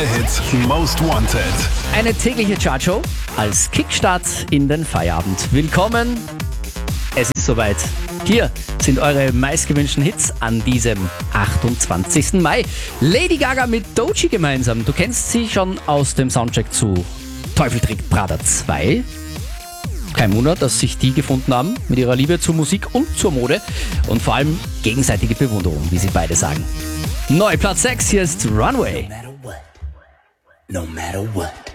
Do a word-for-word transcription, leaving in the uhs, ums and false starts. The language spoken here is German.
Hit Most Wanted. Eine tägliche Chartshow als Kickstart in den Feierabend. Willkommen, es ist soweit. Hier sind eure meistgewünschten Hits an diesem achtundzwanzigsten Mai. Lady Gaga mit Doechii gemeinsam. Du kennst sie schon aus dem Soundtrack zu Teufel trägt Prada zwei. Kein Wunder, dass sich die gefunden haben mit ihrer Liebe zur Musik und zur Mode und vor allem gegenseitige Bewunderung, wie sie beide sagen. Neu Platz sechs, hier ist Runway. No matter what, no matter what.